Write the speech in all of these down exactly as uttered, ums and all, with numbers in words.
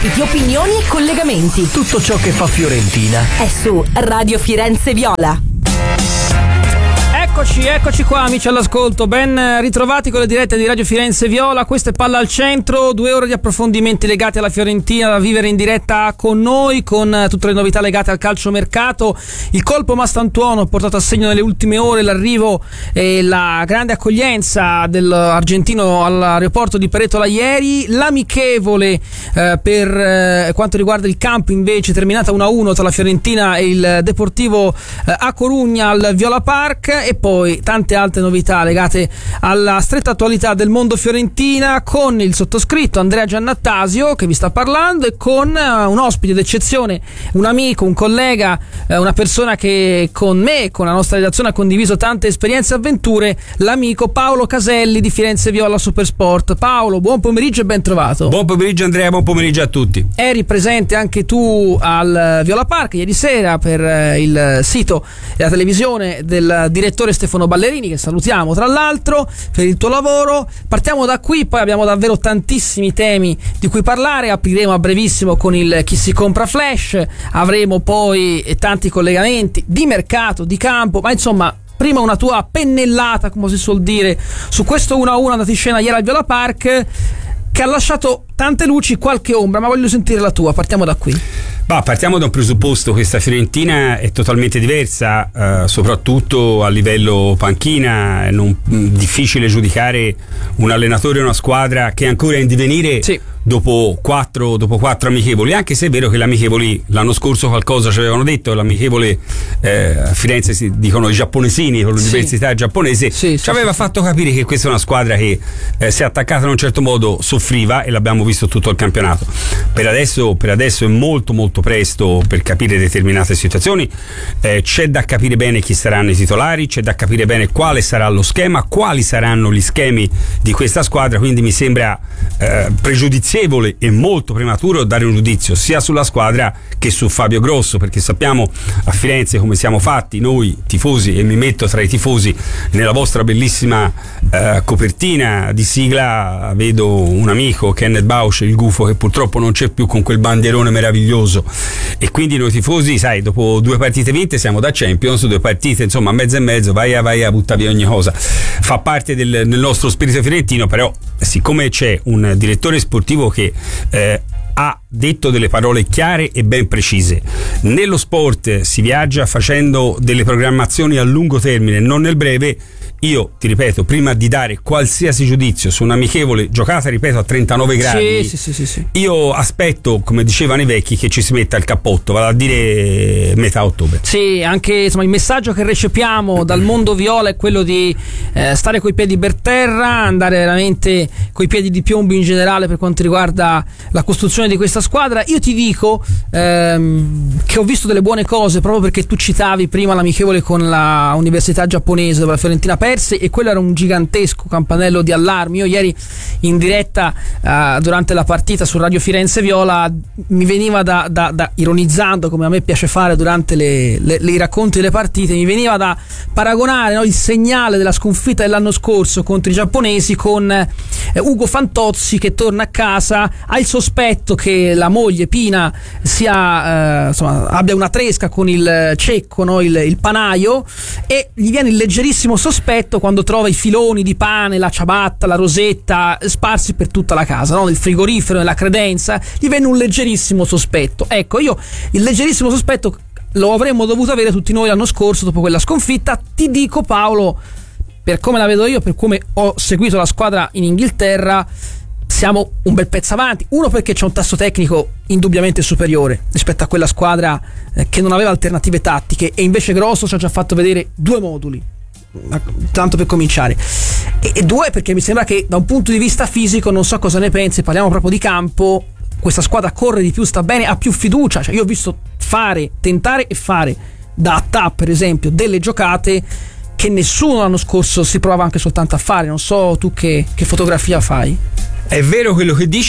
ospiti, opinioni e collegamenti. Tutto ciò che fa Fiorentina è su Radio Firenze Viola. Eccoci, eccoci qua amici all'ascolto, ben ritrovati con le dirette di Radio Firenze Viola. Questa è Palla al Centro, due ore di approfondimenti legati alla Fiorentina da vivere in diretta con noi, con tutte le novità legate al calciomercato. Il colpo Mastantuono portato a segno nelle ultime ore, l'arrivo e la grande accoglienza dell'argentino all'aeroporto di Peretola ieri, l'amichevole eh, per eh, quanto riguarda il campo invece terminata uno a uno tra la Fiorentina e il Deportivo eh, a Corugna al Viola Park, e poi tante altre novità legate alla stretta attualità del mondo fiorentina con il sottoscritto Andrea Giannattasio che vi sta parlando, e con uh, un ospite d'eccezione, un amico, un collega, uh, una persona che con me, con la nostra redazione ha condiviso tante esperienze e avventure, l'amico Paolo Caselli di Firenze Viola Supersport. Paolo, buon pomeriggio e ben trovato. Buon pomeriggio Andrea, buon pomeriggio a tutti. Eri presente anche tu al Viola Park ieri sera per uh, il sito e la televisione del direttore Stefano Ballerini, che salutiamo tra l'altro per il tuo lavoro. Partiamo da qui, poi abbiamo davvero tantissimi temi di cui parlare, apriremo a brevissimo con il Chi si compra flash, avremo poi tanti collegamenti di mercato, di campo, ma insomma prima una tua pennellata, come si suol dire, su questo uno a uno andato in scena ieri al Viola Park, che ha lasciato tante luci, qualche ombra, ma voglio sentire la tua. Partiamo da qui. Bah, partiamo da un presupposto: questa Fiorentina è totalmente diversa, eh, soprattutto a livello panchina. È non, difficile giudicare un allenatore e una squadra che ancora è in divenire, sì, dopo quattro, dopo quattro amichevoli, anche se è vero che le amichevoli l'anno scorso qualcosa ci avevano detto. L'amichevole eh, a Firenze si dicono i giapponesini con l'università sì. giapponese, sì, ci sì, aveva sì, fatto capire che questa è una squadra che eh, se attaccata in un certo modo soffriva, e l'abbiamo visto tutto il campionato. Per adesso, per adesso è molto molto presto per capire determinate situazioni, eh, c'è da capire bene chi saranno i titolari, c'è da capire bene quale sarà lo schema, quali saranno gli schemi di questa squadra, quindi mi sembra eh, pregiudizievole e molto prematuro dare un giudizio sia sulla squadra che su Fabio Grosso, perché sappiamo a Firenze come siamo fatti noi tifosi, e mi metto tra i tifosi. Nella vostra bellissima eh, copertina di sigla vedo un amico, Kenneth Bausch, il gufo, che purtroppo non c'è più con quel bandierone meraviglioso, e quindi noi tifosi, sai, dopo due partite vinte siamo da Champions, due partite insomma mezzo e mezzo, vai a vai a buttare via ogni cosa, fa parte del, del nostro spirito fiorentino. Però siccome c'è un direttore sportivo che eh, ha detto delle parole chiare e ben precise, nello sport si viaggia facendo delle programmazioni a lungo termine, non nel breve. Io ti ripeto, prima di dare qualsiasi giudizio su un'amichevole giocata, ripeto, a trentanove gradi, sì, sì, sì, sì. io aspetto, come dicevano i vecchi, che ci si metta il cappotto, vale a dire metà ottobre. Sì, anche insomma il messaggio che recepiamo dal mondo viola è quello di eh, stare coi piedi per terra, andare veramente coi piedi di piombo in generale per quanto riguarda la costruzione di questa squadra. Io ti dico ehm, che ho visto delle buone cose, proprio perché tu citavi prima l'amichevole con la università giapponese dove la Fiorentina perse, e quello era un gigantesco campanello di allarme. Io ieri in diretta uh, durante la partita su Radio Firenze Viola mi veniva da, da, da ironizzando, come a me piace fare durante le, le, le, i racconti delle partite, mi veniva da paragonare, no, il segnale della sconfitta dell'anno scorso contro i giapponesi con eh, Ugo Fantozzi che torna a casa, ha il sospetto che la moglie Pina sia, eh, insomma, abbia una tresca con il cecco, no, il, il panaio, e gli viene il leggerissimo sospetto quando trova i filoni di pane, la ciabatta, la rosetta sparsi per tutta la casa, no? Nel frigorifero, nella credenza, gli venne un leggerissimo sospetto. Ecco, io il leggerissimo sospetto lo avremmo dovuto avere tutti noi l'anno scorso dopo quella sconfitta. Ti dico, Paolo, per come la vedo io, per come ho seguito la squadra in Inghilterra, siamo un bel pezzo avanti. Uno, perché c'è un tasso tecnico indubbiamente superiore rispetto a quella squadra eh, che non aveva alternative tattiche, e invece Grosso ci ha già fatto vedere due moduli, tanto per cominciare, e, e due, perché mi sembra che da un punto di vista fisico, non so cosa ne pensi, parliamo proprio di campo, questa squadra corre di più, sta bene, ha più fiducia. Cioè, io ho visto fare, tentare e fare da Attà, per esempio, delle giocate che nessuno l'anno scorso si provava anche soltanto a fare. Non so tu che, che fotografia fai. È vero quello che dici,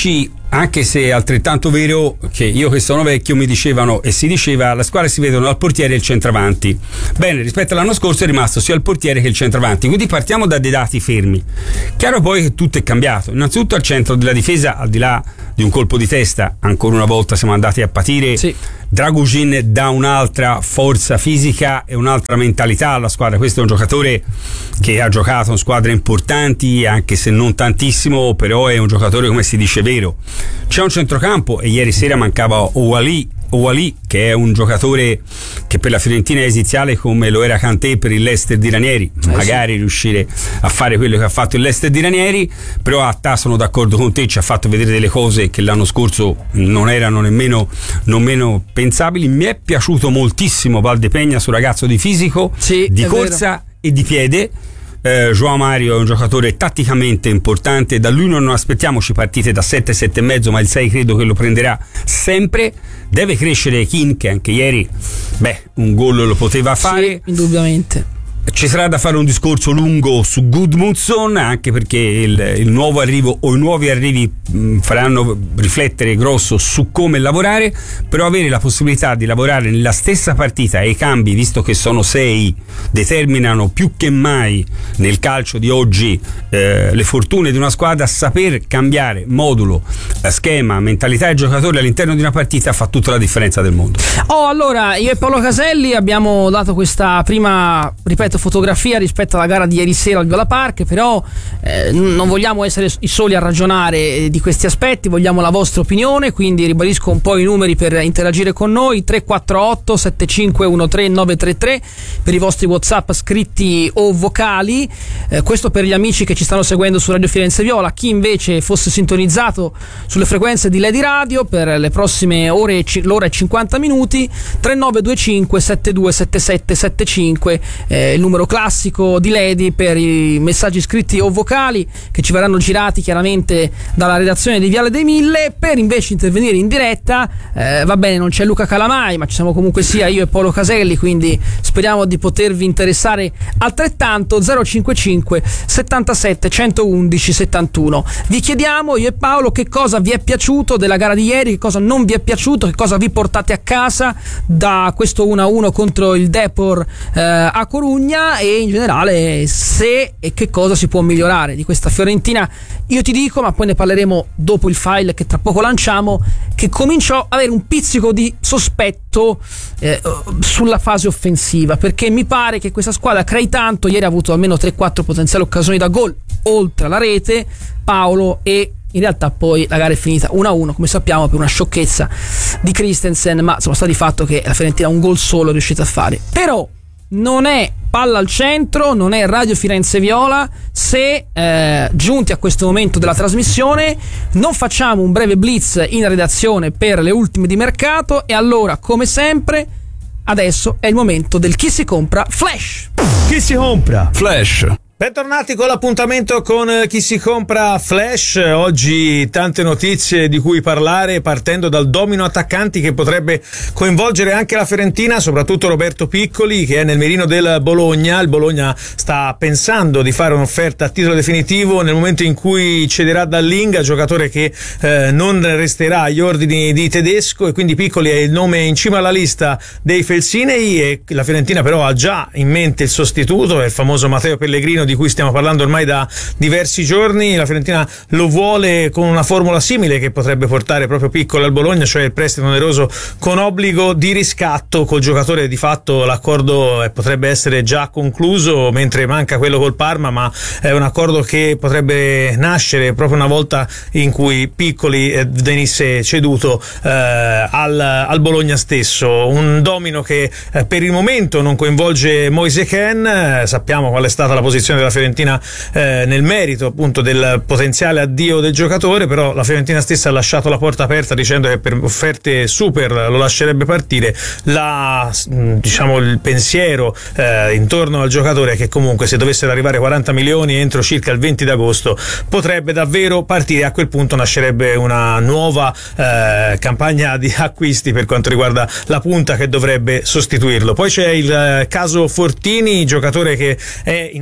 anche se è altrettanto vero che io che sono vecchio mi dicevano e si diceva la squadra si vedono dal portiere e il centravanti. Bene, rispetto all'anno scorso è rimasto sia il portiere che il centravanti, quindi partiamo da dei dati fermi. Chiaro poi che tutto è cambiato. Innanzitutto al centro della difesa, al di là di un colpo di testa, ancora una volta siamo andati a patire. Sì. Dragusin dà un'altra forza fisica e un'altra mentalità alla squadra. Questo è un giocatore che ha giocato in squadre importanti, anche se non tantissimo, però è un giocatore, come si dice, vero. C'è un centrocampo e ieri sera mancava Ouali Ouali, che è un giocatore che per la Fiorentina è esiziale come lo era Kanté per il Leicester di Ranieri. Eh magari sì. riuscire a fare quello che ha fatto il Leicester di Ranieri, però a ta sono d'accordo con te, ci ha fatto vedere delle cose che l'anno scorso non erano nemmeno non meno pensabili. Mi è piaciuto moltissimo Valdepegna, suo ragazzo di fisico, sì, di corsa vero. e di piede. Eh, João Mario è un giocatore tatticamente importante, da lui non aspettiamoci partite da sette sette e mezzo, ma il sei credo che lo prenderà sempre. Deve crescere Kin, che anche ieri beh un gol lo poteva fare, sì, indubbiamente. Ci sarà da fare un discorso lungo su Gudmundsson, anche perché il, il nuovo arrivo o i nuovi arrivi mh, faranno riflettere grosso su come lavorare, però avere la possibilità di lavorare nella stessa partita e i cambi, visto che sono sei, determinano più che mai nel calcio di oggi eh, le fortune di una squadra. Saper cambiare modulo, schema, mentalità e giocatori all'interno di una partita fa tutta la differenza del mondo. Oh, allora io e Paolo Caselli abbiamo dato questa prima, ripeto, fotografia rispetto alla gara di ieri sera al Viola Park, però eh, non vogliamo essere i soli a ragionare di questi aspetti, vogliamo la vostra opinione, quindi ribadisco un po' i numeri per interagire con noi: tre quattro otto sette cinque uno tre nove tre tre per i vostri WhatsApp scritti o vocali, eh, questo per gli amici che ci stanno seguendo su Radio Firenze Viola. Chi invece fosse sintonizzato sulle frequenze di Lady Radio per le prossime ore, l'ora e cinquanta minuti, tre nove due cinque sette due sette sette sette cinque, eh, il numero classico di Lady per i messaggi scritti o vocali che ci verranno girati chiaramente dalla redazione di Viale dei Mille. Per invece intervenire in diretta, eh, va bene, non c'è Luca Calamai, ma ci siamo comunque sia io e Paolo Caselli, quindi speriamo di potervi interessare altrettanto. Zero cinquantacinque settantasette centoundici settantuno. Vi chiediamo, io e Paolo, che cosa vi è piaciuto della gara di ieri, che cosa non vi è piaciuto, che cosa vi portate a casa da questo uno a uno contro il Depor eh, a Corugna, e in generale se e che cosa si può migliorare di questa Fiorentina. Io ti dico, ma poi ne parleremo dopo il file che tra poco lanciamo, che comincio ad avere un pizzico di sospetto eh, sulla fase offensiva, perché mi pare che questa squadra crei tanto. Ieri ha avuto almeno tre quattro potenziali occasioni da gol oltre alla rete, Paolo, e in realtà poi la gara è finita uno a uno, come sappiamo, per una sciocchezza di Christensen, ma insomma sta di fatto che la Fiorentina un gol solo è riuscita a fare. Però non è palla al centro, non è Radio Firenze Viola se eh, giunti a questo momento della trasmissione non facciamo un breve blitz in redazione per le ultime di mercato. E allora, come sempre, adesso è il momento del Chi si compra Flash. Chi si compra Flash. Bentornati con l'appuntamento con Chi si compra Flash. Oggi tante notizie di cui parlare, partendo dal domino attaccanti che potrebbe coinvolgere anche la Fiorentina, soprattutto Roberto Piccoli, che è nel mirino del Bologna. Il Bologna sta pensando di fare un'offerta a titolo definitivo nel momento in cui cederà Dallinga, giocatore che eh, non resterà agli ordini di Tedesco, e quindi Piccoli è il nome in cima alla lista dei Felsinei. E la Fiorentina però ha già in mente il sostituto, è il famoso Matteo Pellegrino, di cui stiamo parlando ormai da diversi giorni. La Fiorentina lo vuole con una formula simile che potrebbe portare proprio Piccolo al Bologna, cioè il prestito oneroso con obbligo di riscatto. Col giocatore di fatto l'accordo potrebbe essere già concluso, mentre manca quello col Parma, ma è un accordo che potrebbe nascere proprio una volta in cui Piccoli eh, venisse ceduto eh, al, al Bologna stesso. Un domino che eh, per il momento non coinvolge Moise Kean. Eh, sappiamo qual è stata la posizione della Fiorentina eh, nel merito appunto del potenziale addio del giocatore, però la Fiorentina stessa ha lasciato la porta aperta dicendo che per offerte super lo lascerebbe partire. La, diciamo, il pensiero eh, intorno al giocatore è che comunque se dovessero arrivare quaranta milioni entro circa il venti d'agosto potrebbe davvero partire. A quel punto nascerebbe una nuova eh, campagna di acquisti per quanto riguarda la punta che dovrebbe sostituirlo. Poi c'è il eh, caso Fortini, giocatore che è in uscita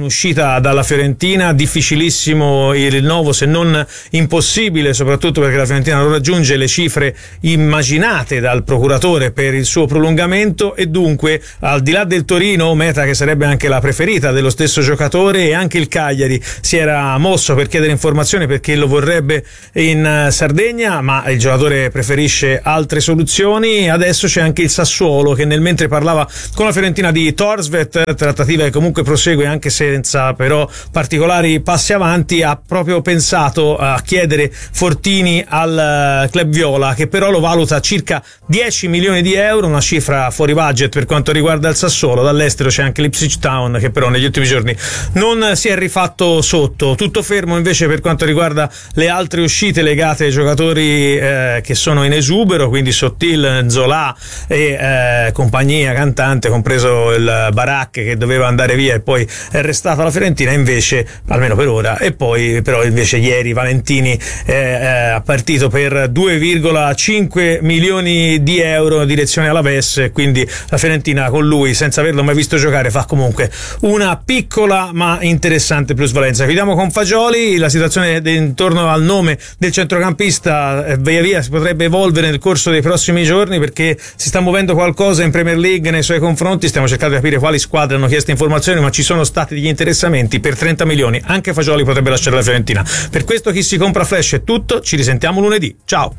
uscita dalla Fiorentina, difficilissimo il rinnovo, se non impossibile, soprattutto perché la Fiorentina non raggiunge le cifre immaginate dal procuratore per il suo prolungamento, e dunque al di là del Torino, meta che sarebbe anche la preferita dello stesso giocatore, e anche il Cagliari si era mosso per chiedere informazioni perché lo vorrebbe in Sardegna, ma il giocatore preferisce altre soluzioni. Adesso c'è anche il Sassuolo che, nel mentre parlava con la Fiorentina di Torsvet, trattativa che comunque prosegue anche senza però particolari passi avanti, ha proprio pensato a chiedere Fortini al club viola, che però lo valuta circa dieci milioni di euro, una cifra fuori budget per quanto riguarda il Sassuolo. Dall'estero c'è anche l'Ipswich Town che però negli ultimi giorni non si è rifatto sotto. Tutto fermo invece per quanto riguarda le altre uscite legate ai giocatori eh, che sono in esubero, quindi Sottil, Zola e eh, compagnia cantante, compreso il Baracche che doveva andare via e poi è restato alla Fiorentina invece, almeno per ora, e poi però invece ieri Valentini è partito per due virgola cinque milioni di euro in direzione Alaves, quindi la Fiorentina con lui, senza averlo mai visto giocare, fa comunque una piccola ma interessante plusvalenza. Chiudiamo con Fagioli. La situazione intorno al nome del centrocampista eh, via via si potrebbe evolvere nel corso dei prossimi giorni, perché si sta muovendo qualcosa in Premier League nei suoi confronti. Stiamo cercando di capire quali squadre hanno chiesto informazioni, ma ci sono stati degli interessamenti per trenta milioni. Anche Fagioli potrebbe lasciare la Fiorentina. Per questo Chi si compra Flash è tutto, ci risentiamo lunedì, ciao.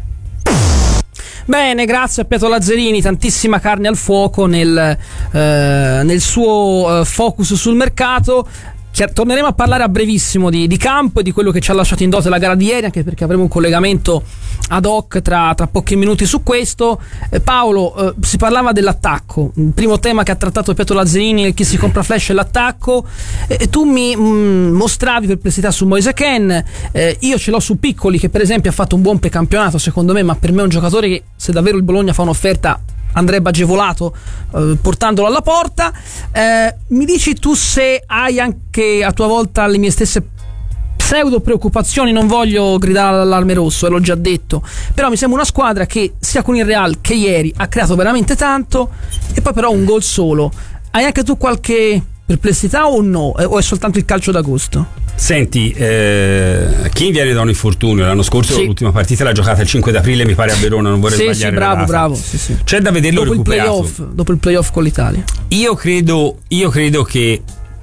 Bene, grazie a Pietro Lazzarini, tantissima carne al fuoco nel, eh, nel suo eh, focus sul mercato. Torneremo a parlare a brevissimo di, di campo e di quello che ci ha lasciato in dote la gara di ieri, anche perché avremo un collegamento ad hoc tra, tra pochi minuti su questo. eh, Paolo, eh, si parlava dell'attacco, il primo tema che ha trattato Pietro Lazzarini nel Chi si compra Flash è l'attacco, e eh, tu mi mh, mostravi perplessità su Moise Kean. eh, io ce l'ho su Piccoli, che per esempio ha fatto un buon precampionato secondo me, ma per me è un giocatore che, se davvero il Bologna fa un'offerta, andrebbe agevolato eh, portandolo alla porta. Eh, mi dici tu se hai anche a tua volta le mie stesse pseudo preoccupazioni? Non voglio gridare all'allarme rosso, e l'ho già detto, però mi sembra una squadra che sia con il Real che ieri ha creato veramente tanto e poi però un gol solo. Hai anche tu qualche perplessità o no? Eh, o è soltanto il calcio d'agosto? Senti, eh, chi viene da un infortunio? L'anno scorso sì. L'ultima partita l'ha giocata il cinque d'aprile, mi pare, a Verona, non vorrei sì, sbagliare. Sì, bravo, la data. bravo. Sì, sì. C'è da vederlo dopo recuperato. Il playoff, dopo il playoff con l'Italia. Io credo, io credo che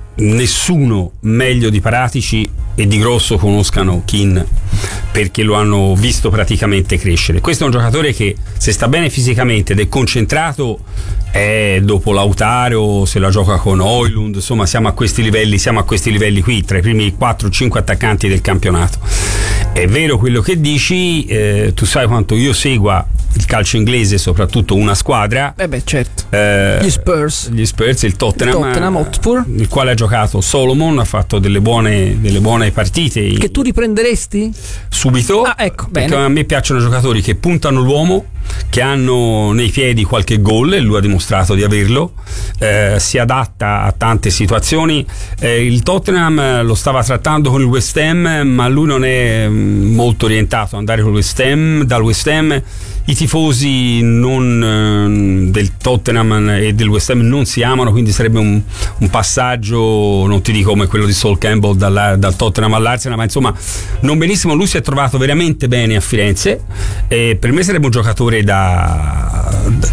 nessuno meglio di Paratici e di Grosso conoscano Kean, perché lo hanno visto praticamente crescere. Questo è un giocatore che, se sta bene fisicamente ed è concentrato, è dopo Lautaro, se la gioca con Højlund, insomma siamo a questi livelli, siamo a questi livelli qui, tra i primi quattro cinque attaccanti del campionato. È vero quello che dici, eh, tu sai quanto io segua il calcio inglese, soprattutto una squadra. Eh beh, certo. Eh, gli Spurs. Gli Spurs, il Tottenham, il Tottenham Hotspur, il quale ha giocato Solomon, ha fatto delle buone, delle buone partite. Che tu riprenderesti? Subito. Ah, ecco, perché bene. a me piacciono giocatori che puntano l'uomo, che hanno nei piedi qualche gol, e lui ha dimostrato di averlo, eh, si adatta a tante situazioni. Eh, il Tottenham lo stava trattando con il West Ham, ma lui non è molto orientato ad andare con il West Ham. Dal West Ham i tifosi non, eh, del Tottenham e del West Ham non si amano, quindi sarebbe un, un passaggio, non ti dico come quello di Sol Campbell dal, dal Tottenham all'Arsenal, ma insomma non benissimo. Lui si è trovato veramente bene a Firenze, e per me sarebbe un giocatore da, da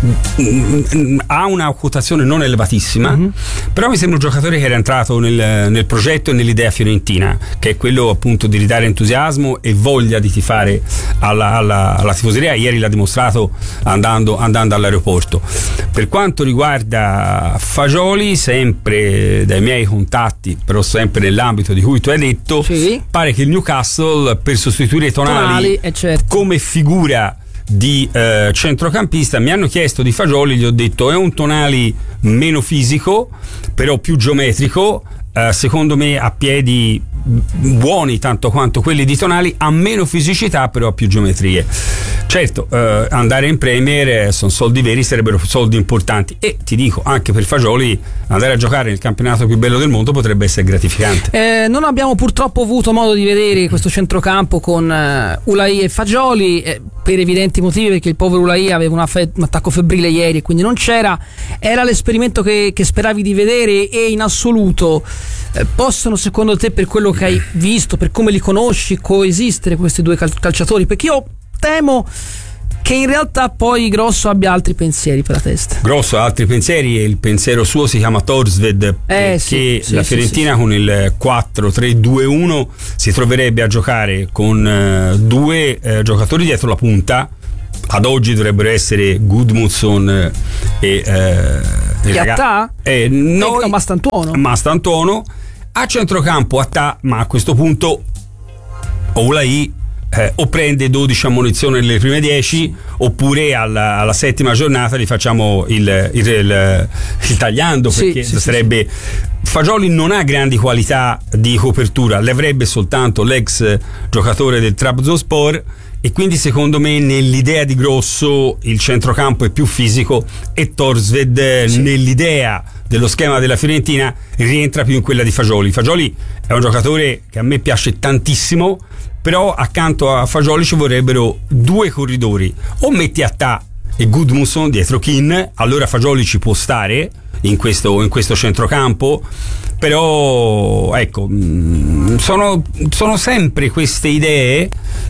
ha una quotazione non elevatissima, mm-hmm. però mi sembra un giocatore che era entrato nel, nel progetto e nell'idea fiorentina, che è quello appunto di ridare entusiasmo e voglia di tifare alla, alla, alla tifoseria. Ieri l'ha dimostrato andando, andando all'aeroporto. Per quanto riguarda Fagioli, sempre dai miei contatti, però sempre nell'ambito di cui tu hai detto, sì. pare che il Newcastle, per sostituire Tonali, Tonali eh certo. come figura di eh, centrocampista, mi hanno chiesto di Fagioli, gli ho detto è un Tonali meno fisico, però più geometrico. Uh, secondo me a piedi buoni tanto quanto quelli di Tonali, ha meno fisicità però ha più geometrie. Certo, eh, andare in Premier eh, sono soldi veri, sarebbero soldi importanti, e ti dico, anche per Fagioli andare a giocare nel campionato più bello del mondo potrebbe essere gratificante. Eh, non abbiamo purtroppo avuto modo di vedere questo centrocampo con eh, Ulai e Fagioli, eh, per evidenti motivi, perché il povero Ulai aveva una fe- un attacco febbrile ieri e quindi non c'era. Era l'esperimento che, che speravi di vedere, e in assoluto eh, possono, secondo te, per quello che hai visto, per come li conosci, coesistere questi due cal- calciatori? Perché io temo che in realtà poi Grosso abbia altri pensieri per la testa. Grosso ha altri pensieri, e il pensiero suo si chiama Torsved, eh, perché sì, sì, la sì, Fiorentina sì, sì. con il quattro tre due uno si troverebbe a giocare con uh, due uh, giocatori dietro la punta. Ad oggi dovrebbero essere Gudmundsson e uh, Iattà? E noi, no, Mastantuono. Mastantuono a centrocampo, Attà, ma a questo punto Oulai Eh, o prende dodici ammonizioni nelle prime dieci, oppure alla, alla settima giornata gli facciamo il, il, il, il tagliando, perché sì, sì, sarebbe sì, sì. Fagioli non ha grandi qualità di copertura, le avrebbe soltanto l'ex giocatore del Trabzonspor, e quindi secondo me nell'idea di Grosso il centrocampo è più fisico, e Torsved sì. nell'idea dello schema della Fiorentina rientra più in quella di Fagioli. Fagioli è un giocatore che a me piace tantissimo, però accanto a Fagioli ci vorrebbero due corridori, o metti Attà e Gudmundsson dietro Keane, allora Fagioli ci può stare in questo, in questo centrocampo. Però ecco, sono, sono sempre queste idee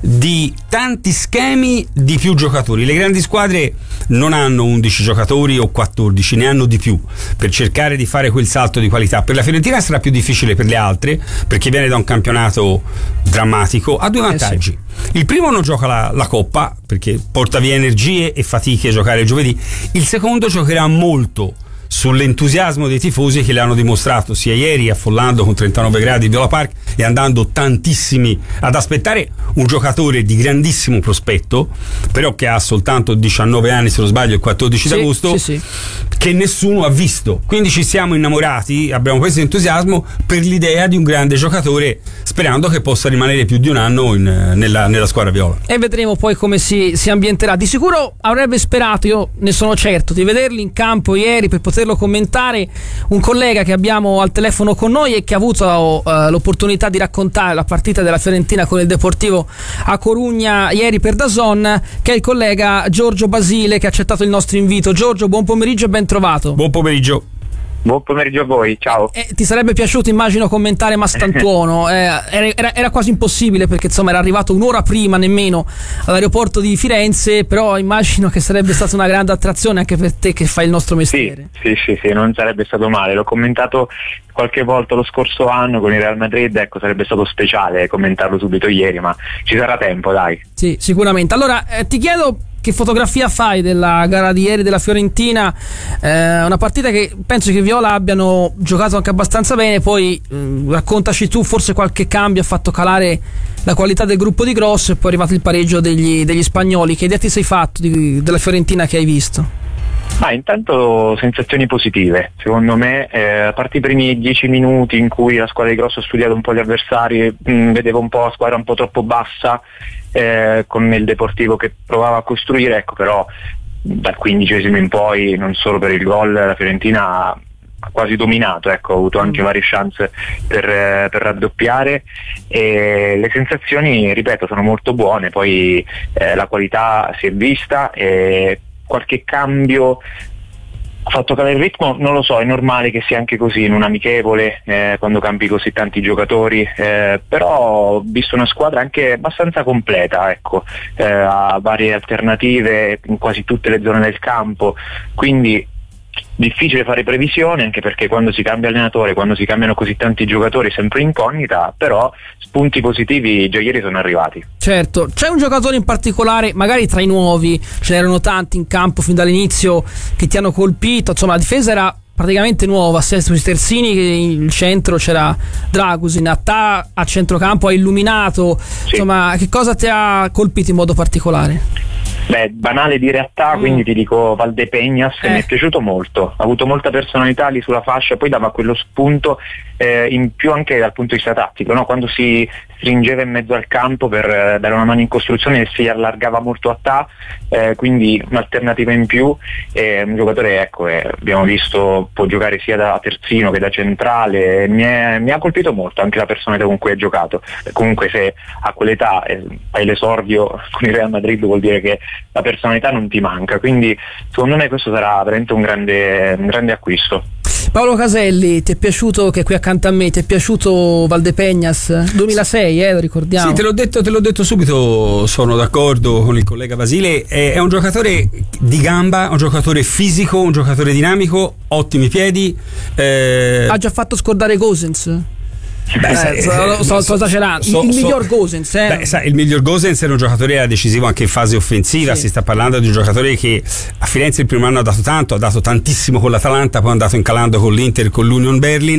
di tanti schemi di più giocatori. Le grandi squadre non hanno undici giocatori o quattordici, ne hanno di più, per cercare di fare quel salto di qualità. Per la Fiorentina sarà più difficile, per le altre, perché viene da un campionato drammatico. Ha due vantaggi: eh sì. il primo, non gioca la, la Coppa, perché porta via energie e fatiche a giocare il giovedì. Il secondo, giocherà molto sull'entusiasmo dei tifosi, che l'hanno dimostrato sia ieri affollando con trentanove gradi Viola Park e andando tantissimi ad aspettare un giocatore di grandissimo prospetto, però che ha soltanto diciannove anni, se non sbaglio il quattordici sì, d'agosto, sì, sì. che nessuno ha visto. Quindi ci siamo innamorati, abbiamo questo entusiasmo per l'idea di un grande giocatore, sperando che possa rimanere più di un anno in, nella, nella squadra viola, e vedremo poi come si, si ambienterà. Di sicuro avrebbe sperato, io ne sono certo, di vederli in campo ieri per poterlo commentare, un collega che abbiamo al telefono con noi e che ha avuto uh, l'opportunità di raccontare la partita della Fiorentina con il Deportivo a Corugna ieri per D A Z N, che è il collega Giorgio Basile, che ha accettato il nostro invito. Giorgio, buon pomeriggio e ben trovato. Buon pomeriggio. Buon pomeriggio a voi, ciao. Eh, ti sarebbe piaciuto, immagino, commentare Mastantuono? Eh, era, era, era quasi impossibile, perché insomma era arrivato un'ora prima nemmeno all'aeroporto di Firenze, però immagino che sarebbe stata una grande attrazione anche per te che fai il nostro mestiere. Sì, sì, sì, sì, non sarebbe stato male. L'ho commentato qualche volta lo scorso anno con il Real Madrid, ecco, sarebbe stato speciale commentarlo subito ieri, ma ci sarà tempo, dai. Sì, sicuramente. Allora, eh, ti chiedo che fotografia fai della gara di ieri della Fiorentina, eh, una partita che penso che Viola abbiano giocato anche abbastanza bene. Poi eh, raccontaci tu, forse qualche cambio ha fatto calare la qualità del gruppo di Grosso, e poi è arrivato il pareggio degli, degli spagnoli. Che idea ti sei fatto di, della Fiorentina che hai visto? Ma intanto sensazioni positive, secondo me, eh, a parte i primi dieci minuti in cui la squadra di Grosso ha studiato un po' gli avversari, mh, vedevo un po' la squadra un po' troppo bassa, eh, con il Deportivo che provava a costruire, ecco, però dal quindicesimo in poi, non solo per il gol, la Fiorentina ha quasi dominato, ecco, ha avuto anche varie chance per, per raddoppiare, e le sensazioni, ripeto, sono molto buone. Poi eh, la qualità si è vista, e qualche cambio ha fatto calare il ritmo, non lo so, è normale che sia anche così in un amichevole, eh, quando cambi così tanti giocatori, eh, però ho visto una squadra anche abbastanza completa, ecco, eh, ha varie alternative in quasi tutte le zone del campo, quindi difficile fare previsioni, anche perché quando si cambia allenatore, quando si cambiano così tanti giocatori, è sempre incognita, però spunti positivi già ieri sono arrivati. Certo, c'è un giocatore in particolare, magari tra i nuovi, ce n'erano tanti in campo fin dall'inizio, che ti hanno colpito? Insomma, la difesa era praticamente nuova, sia sui terzini, il centro c'era Dragusin, Attà a centrocampo ha illuminato, sì. Insomma, che cosa ti ha colpito in modo particolare? Beh, banale dire a te, Mm. quindi ti dico Valdepeñas, Eh. mi è piaciuto molto, ha avuto molta personalità lì sulla fascia, poi dava quello spunto eh, in più anche dal punto di vista tattico, no? Quando si stringeva in mezzo al campo per eh, dare una mano in costruzione si allargava molto a te, eh, quindi un'alternativa in più, eh, un giocatore, ecco, eh, abbiamo visto può giocare sia da terzino che da centrale, mi, è, mi ha colpito molto anche la personalità con cui ha giocato. Comunque se a quell'età eh, hai l'esordio con il Real Madrid vuol dire che la personalità non ti manca, quindi secondo me questo sarà veramente un grande, un grande acquisto. Paolo Caselli, ti è piaciuto, che è qui accanto a me, ti è piaciuto Valdepeñas? duemilasei, eh, lo ricordiamo. Sì, te l'ho detto, te l'ho detto subito, sono d'accordo con il collega Basile, è, è un giocatore di gamba, un giocatore fisico, un giocatore dinamico, ottimi piedi. Eh, Ha già fatto scordare Gosens? Beh, Eh, sai, sto, eh, sto, sto so- esagerando. so- il so- miglior Gosens, eh? Beh, sai, il miglior Gosens era un giocatore decisivo anche in fase offensiva. Sì. Si sta parlando di un giocatore che a Firenze il primo anno ha dato tanto, ha dato tantissimo con l'Atalanta, poi è andato incalando con l'Inter e con l'Union Berlin.